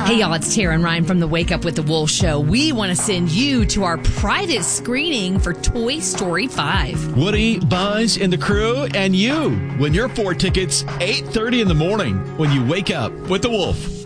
Hey, y'all, it's Tara and Ryan from the Wake Up with the Wolf Show. We want to send you to our private screening for Toy Story 5. Woody, Buzz, and the crew, and you win your 4 tickets 8:30 in the morning when you wake up with the Wolf.